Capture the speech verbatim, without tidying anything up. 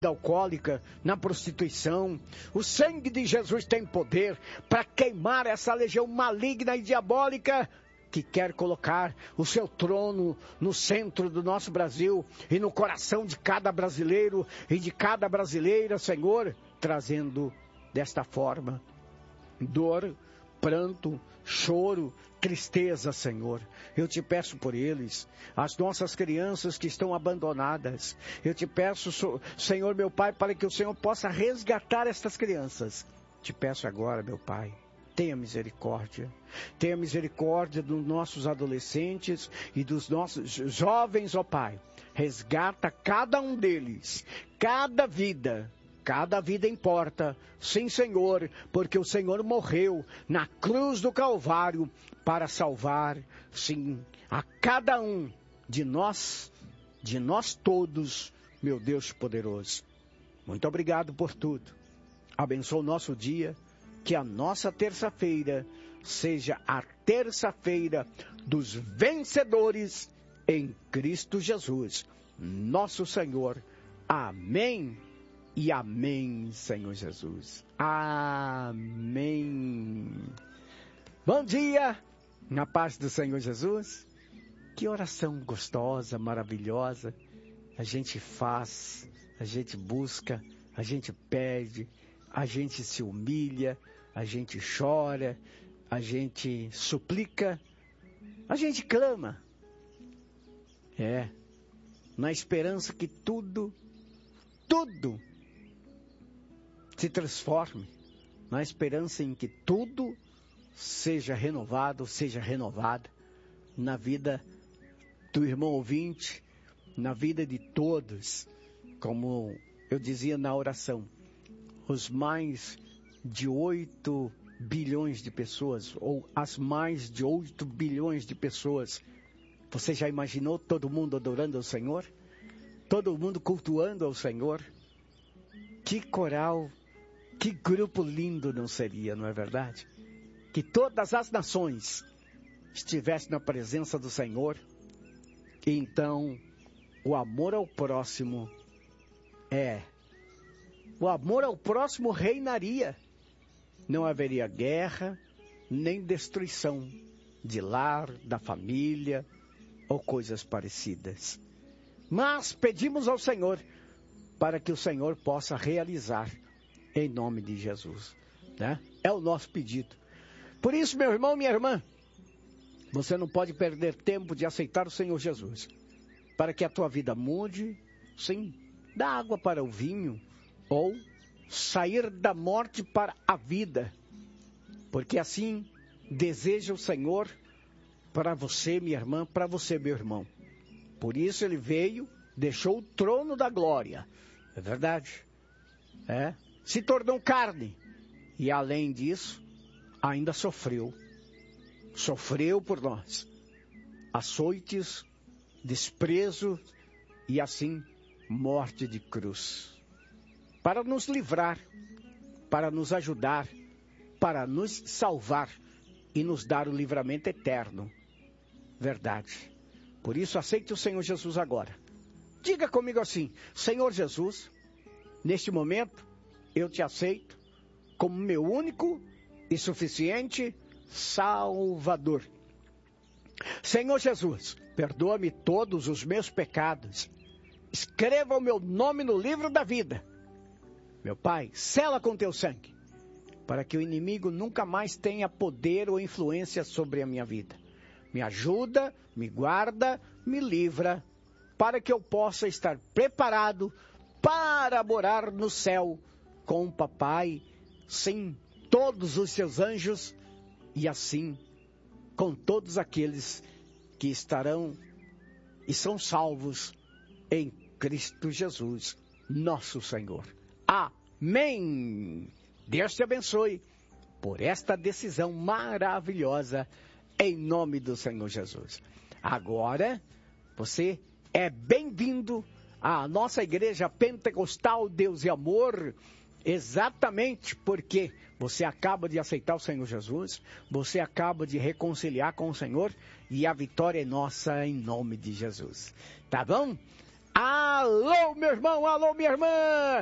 alcoólica, na prostituição. O sangue de Jesus tem poder para queimar essa legião maligna e diabólica que quer colocar o seu trono no centro do nosso Brasil e no coração de cada brasileiro e de cada brasileira, Senhor, trazendo desta forma dor, pranto, choro, tristeza, Senhor. Eu te peço por eles, as nossas crianças que estão abandonadas. Eu te peço, Senhor, meu Pai, para que o Senhor possa resgatar estas crianças. Te peço agora, meu Pai, tenha misericórdia. Tenha misericórdia dos nossos adolescentes e dos nossos jovens, ó Pai. Resgata cada um deles, cada vida. Cada vida importa, sim, Senhor, porque o Senhor morreu na cruz do Calvário para salvar, sim, a cada um de nós, de nós todos, meu Deus poderoso. Muito obrigado por tudo. Abençoa o nosso dia, que a nossa terça-feira seja a terça-feira dos vencedores em Cristo Jesus, nosso Senhor. Amém. E amém, Senhor Jesus. Amém. Bom dia, na paz do Senhor Jesus. Que oração gostosa, maravilhosa. A gente faz, a gente busca, a gente pede, a gente se humilha, a gente chora, a gente suplica, a gente clama. É, na esperança que tudo, tudo se transforme, na esperança em que tudo seja renovado, seja renovada na vida do irmão ouvinte, na vida de todos, como eu dizia na oração, os mais de oito bilhões de pessoas, ou as mais de oito bilhões de pessoas. Você já imaginou todo mundo adorando ao Senhor? Todo mundo cultuando ao Senhor? Que coral, que grupo lindo não seria, não é verdade? Que todas as nações estivessem na presença do Senhor. E então, o amor ao próximo é... O amor ao próximo reinaria. Não haveria guerra, nem destruição de lar, da família ou coisas parecidas. Mas pedimos ao Senhor para que o Senhor possa realizar em nome de Jesus, né? É o nosso pedido. Por isso, meu irmão, minha irmã, você não pode perder tempo de aceitar o Senhor Jesus, para que a tua vida mude, sim, da água para o vinho, ou sair da morte para a vida, porque assim deseja o Senhor para você, minha irmã, para você, meu irmão. Por isso ele veio, deixou o trono da glória, é verdade, é, se tornou carne, e além disso, ainda sofreu, sofreu por nós, açoites, desprezo e assim, morte de cruz, para nos livrar, para nos ajudar, para nos salvar e nos dar o livramento eterno, verdade. Por isso, aceite o Senhor Jesus agora. Diga comigo assim: Senhor Jesus, neste momento, eu te aceito como meu único e suficiente Salvador. Senhor Jesus, perdoa-me todos os meus pecados. Escreva o meu nome no livro da vida. Meu Pai, sela com teu sangue, para que o inimigo nunca mais tenha poder ou influência sobre a minha vida. Me ajuda, me guarda, me livra, para que eu possa estar preparado para morar no céu com o Papai, sim, todos os seus anjos, e assim com todos aqueles que estarão e são salvos em Cristo Jesus, nosso Senhor. Amém! Deus te abençoe por esta decisão maravilhosa, em nome do Senhor Jesus. Agora, você é bem-vindo à nossa igreja pentecostal Deus e Amor, exatamente porque você acaba de aceitar o Senhor Jesus, você acaba de reconciliar com o Senhor, e a vitória é nossa em nome de Jesus. Tá bom? Alô, meu irmão, alô, minha irmã!